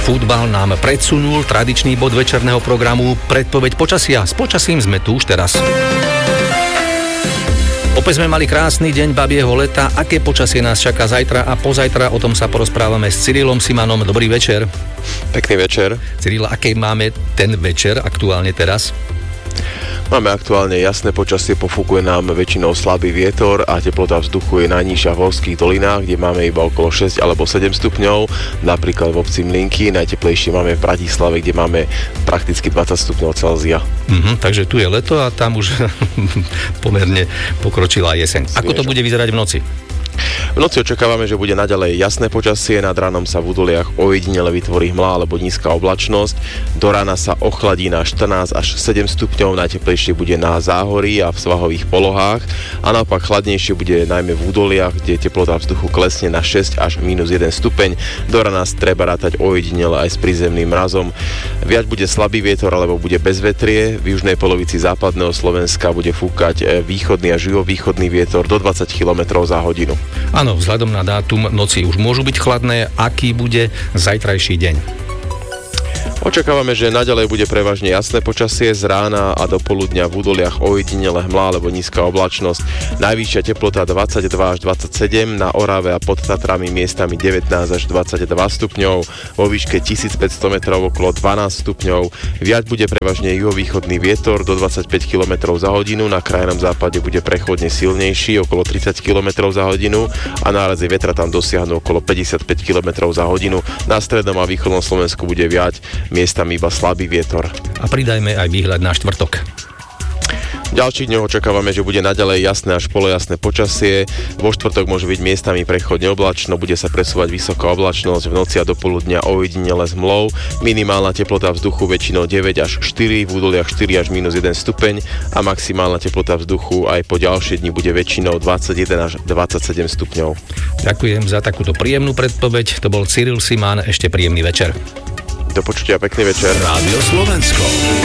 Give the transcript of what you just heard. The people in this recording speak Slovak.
Futbal nám predsunul tradičný bod večerného programu Predpoveď počasia. S počasím sme tu už teraz. Opäť sme mali krásny deň babieho leta. Aké počasie nás čaká zajtra a pozajtra? O tom sa porozprávame s Cyrilom Simanom. Dobrý večer. Pekný večer. Cyril, aký máme ten večer aktuálne teraz? Máme aktuálne jasné počasie, pofúkuje nám väčšinou slabý vietor a teplota vzduchu je najnižšia v horských dolinách, kde máme iba okolo 6 alebo 7 stupňov. Napríklad v obci Mlynky, najteplejšie máme v Bratislave, kde máme prakticky 20 stupňov Celzia. Takže tu je leto a tam už pomerne pokročila jeseň. Ako to bude vyzerať v noci? V noci očakávame, že bude naďalej jasné počasie, nad ránom sa v údoliach ojedinele vytvorí hmla alebo nízka oblačnosť, do rána sa ochladí na 14 až 7 stupňov, najteplejšie bude na záhorí a v svahových polohách a naopak chladnejšie bude najmä v údoliach, kde teplota vzduchu klesne na 6 až minus 1 stupeň, do rána treba rátať ojedinele aj s prízemným mrazom. Viac bude slabý vietor alebo bude bezvetrie, v južnej polovici západného Slovenska bude fúkať východný a juhovýchodný vietor do 20 km za hodinu. Áno, vzhľadom na dátum noci už môžu byť chladné. Aký bude zajtrajší deň? Očakávame, že naďalej bude prevažne jasné počasie, z rána a do poludňa v údoliach ojedinele hmla alebo nízka oblačnosť. Najvyššia teplota 22 až 27, na Orave a pod Tatrami miestami 19 až 22 stupňov, vo výške 1500 metrov okolo 12 stupňov. Viac bude prevažne juhovýchodný vietor do 25 km za hodinu, na krajnom západe bude prechodne silnejší okolo 30 km za hodinu a nárazy vetra tam dosiahnu okolo 55 km za hodinu. Na strednom a východnom Slovensku bude viať, miestami iba slabý vietor. A pridajme aj výhľad na štvrtok. V ďalších dňoch očakávame, že bude naďalej jasné až polojasné počasie. Vo štvrtok môže byť miestami prechodne oblačno, bude sa presúvať vysoká oblačnosť, v noci a do poludnia ojedinele s hmlou. Minimálna teplota vzduchu väčšinou 9 až 4, v údoliach 4 až minus 1 stupeň a maximálna teplota vzduchu aj po ďalšie dni bude väčšinou 21 až 27 stupňov. Ďakujem za takúto príjemnú predpoveď. To bol Cyril Siman, ešte príjemný večer. Do počutia, pekný večer. Rádio Slovensko.